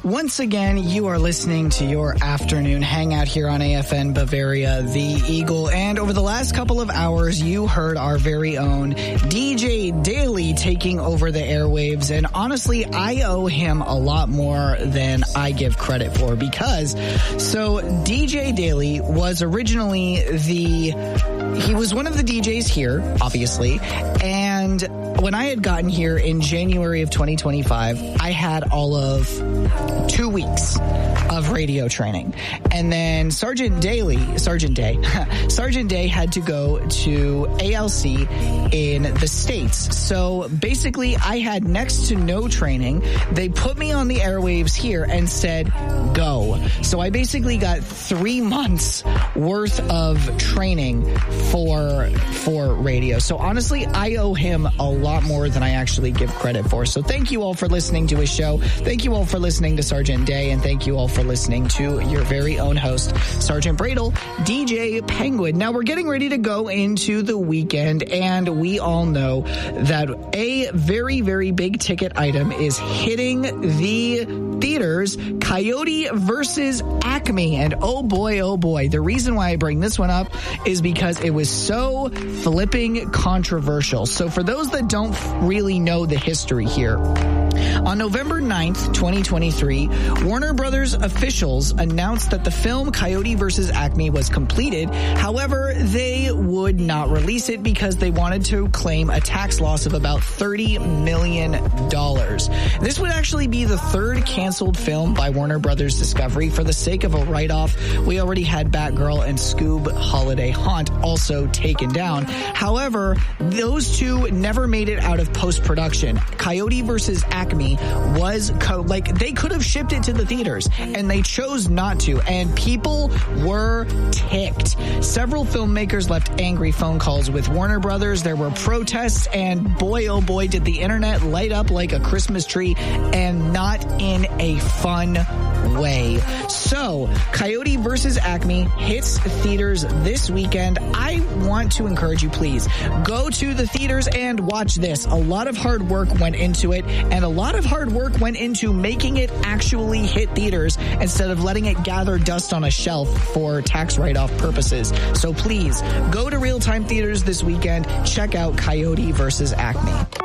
Once again, you are listening to your afternoon hangout here on AFN Bavaria, the Eagle. And over the last couple of hours, you heard our very own DJ Daly taking over the airwaves. And honestly, I owe him a lot more than I give credit for, because DJ Daly was originally he was one of the DJs here, obviously. And when I had gotten here in January of 2025, I had all of 2 weeks of radio training. And then Sergeant Day had to go to ALC in the States. So basically, I had next to no training. They put me on the airwaves here and said, go. So I basically got 3 months worth of training for radio. So honestly, I owe him a lot more than I actually give credit for. So thank you all for listening to his show. Thank you all for listening to Sergeant Day, and thank you all for listening to your very own host, Sergeant Bradle, DJ Penguin. Now we're getting ready to go into the weekend, and we all know that a very, very big ticket item is hitting the theaters, Coyote versus Acme. And oh boy, the reason why I bring this one up is because it was so flipping controversial. So for those that don't really know the history here, on November 9th, 2023, Warner Brothers officials announced that the film Coyote vs. Acme was completed. However, they would not release it because they wanted to claim a tax loss of about $30 million. This would actually be the third canceled film by Warner Brothers Discovery. For the sake of a write-off, we already had Batgirl and Scoob Holiday Haunt also taken down. However, those two never made it out of post-production. Coyote vs. Acme was they could have shipped it to the theaters, and they chose not to, and people were ticked. Several filmmakers left angry phone calls with Warner Brothers. There were protests, and boy, oh boy, did the internet light up like a Christmas tree, and not in a fun way. So, Coyote vs. Acme hits theaters this weekend. I want to encourage you, please, go to the theaters and watch this. A lot of hard work went into it, and a lot of hard work went into making it actually hit theaters instead of letting it gather dust on a shelf for tax write-off purposes. So please, go to Real Time Theaters this weekend. Check out Coyote vs. Acme.